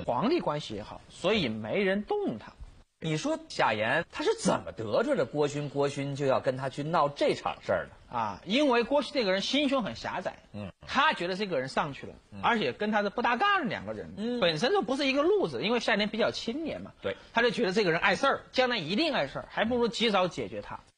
皇帝关系也好，所以没人动他。 你说夏言他是怎么得罪了郭勋，郭勋就要跟他去闹这场事儿呢？ 啊，因为郭勋这个人心胸很狭窄，他觉得这个人上去了，而且跟他是不搭嘎的两个人，本身就不是一个路子。因为夏言比较青年嘛， 对， 他就觉得这个人碍事儿，将来一定碍事儿，还不如及早解决他。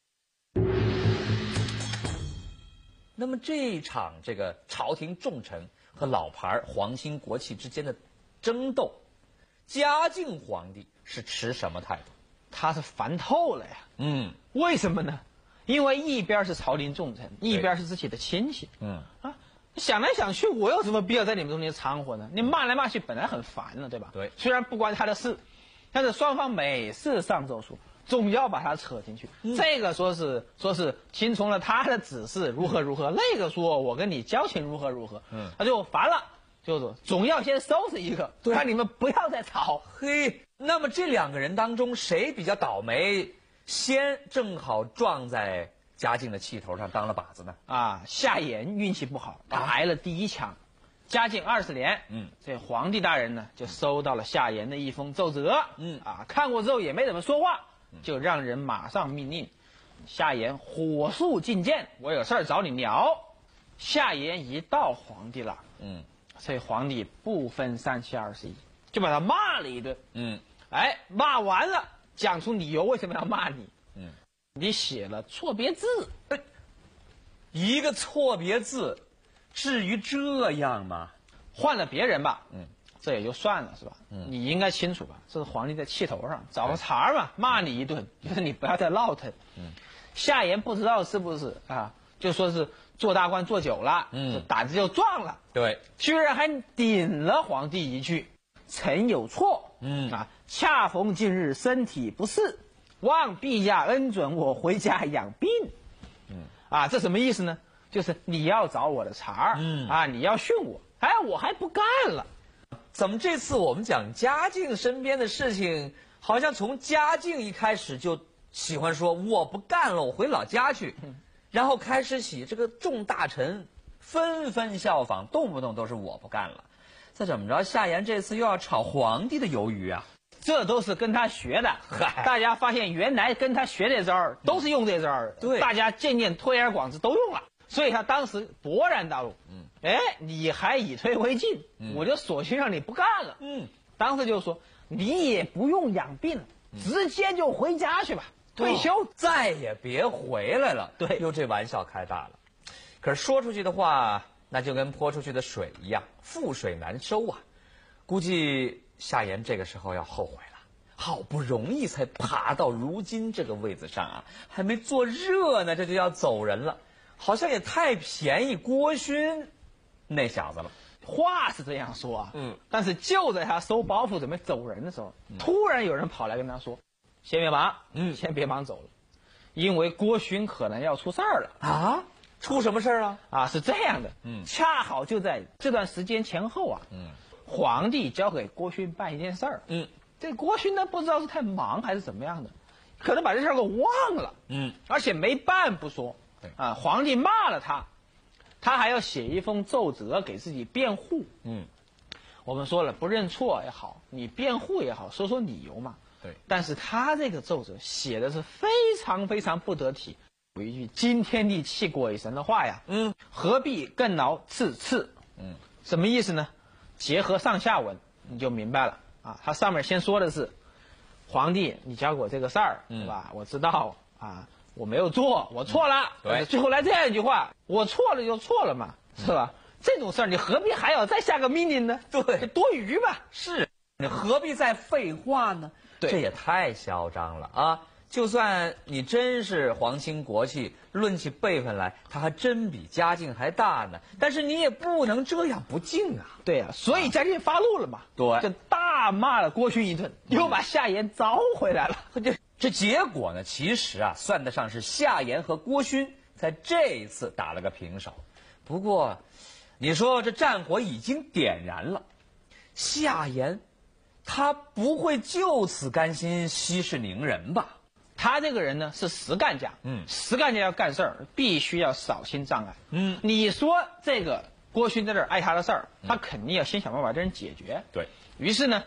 那么这一场这个朝廷重臣和老牌皇亲国戚之间的争斗，嘉靖皇帝是持什么态度？ 他是烦透了呀。为什么呢？因为一边是朝廷重臣，一边是自己的亲戚。想来想去，我有什么必要在你们中间掺和呢？你骂来骂去，本来很烦了，对吧？ 对。 虽然不关他的事，但是双方每次上奏书，总要把他扯进去。这个说是听从了他的指示，如何如何；那个说我跟你交情如何如何。他就烦了，就是总要先收拾一个，让你们不要再吵。 嘿，那么这两个人当中谁比较倒霉，先正好撞在嘉靖的气头上当了靶子呢？ 夏言运气不好，他挨了第一枪。嘉靖20年，这皇帝大人呢就收到了夏言的一封奏折，看过之后也没怎么说话，就让人马上命令夏言火速觐见，我有事儿找你聊。夏言一到皇帝了，这皇帝不分3七21，就把他骂了一顿。骂完了，讲出理由为什么要骂你。你写了错别字， 一个错别字，至于这样吗？ 换了别人吧，这也就算了，是吧？你应该清楚吧，这是皇帝在气头上找个茬嘛，骂你一顿，就是你不要再闹腾。夏言不知道是不是就说是做大官做久了，这胆子就壮了， 对， 居然还顶了皇帝一句：“臣有错，恰逢近日身体不适，望陛下恩准我回家养病。”这什么意思呢？就是你要找我的茬儿，你要训我，我还不干了。 怎么这次我们讲嘉靖身边的事情，好像从嘉靖一开始就喜欢说我不干了，我回老家去，然后开始起这个众大臣纷纷效仿，动不动都是我不干了。再怎么着，夏言这次又要炒皇帝的鱿鱼啊！ 这都是跟他学的。大家发现原来跟他学这招儿都是用这招儿， 对， 大家渐渐推而广之都用了，所以他当时勃然大怒。你还以退为进，我就索性让你不干了。当时就说你也不用养病，直接就回家去吧，退休， 再也别回来了。 对， 又这玩笑开大了。可是说出去的话，那就跟泼出去的水一样，覆水难收啊。估计夏言这个时候要后悔了，好不容易才爬到如今这个位子上还没坐热呢，这就要走人了，好像也太便宜郭勋那小子了。 话是这样说但是就在他收包袱准备走人的时候，突然有人跑来跟他说：“先别忙，先别忙走了，因为郭勋可能要出事儿了。” 出什么事儿是这样的，恰好就在这段时间前后皇帝交给郭勋办一件事儿，这郭勋呢不知道是太忙还是怎么样的，可能把这事儿给忘了，而且没办不说，皇帝骂了他，他还要写一封奏折给自己辩护，我们说了，不认错也好，你辩护也好，说说理由嘛， 对， 但是他这个奏折写的是非常非常不得体，有一句惊天地泣鬼神的话呀，何必更劳次次，什么意思呢？结合上下文你就明白了他上面先说的是皇帝你交给我这个事儿，对吧？我知道我没有做，我错了， 对， 最后来这样一句话，我错了就错了嘛，是吧？这种事儿你何必还要再下个命令呢？ 对， 多余嘛。 是，你何必再废话呢？ 对， 这也太嚣张了就算你真是皇亲国戚，论起辈分来，他还真比嘉靖还大呢。但是你也不能这样不敬对所以嘉靖发怒了嘛， 对， 就大骂了郭勋一顿，又把夏言招回来了。 这结果呢，其实算得上是夏言和郭勋在这一次打了个平手。不过，你说这战火已经点燃了，夏言他不会就此甘心息事宁人吧？ 他这个人呢是实干家，实干家要干事儿，必须要扫清障碍。你说这个郭勋在这儿碍他的事儿，他肯定要先想办法把这人解决。 对， 于是呢，